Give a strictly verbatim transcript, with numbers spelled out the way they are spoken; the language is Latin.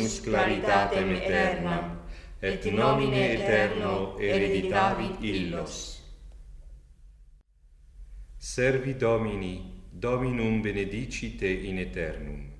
eximus claritatem aeternam, et nomine aeterno hereditavit illos. Servi Domini, Dominum benedicite in aeternum.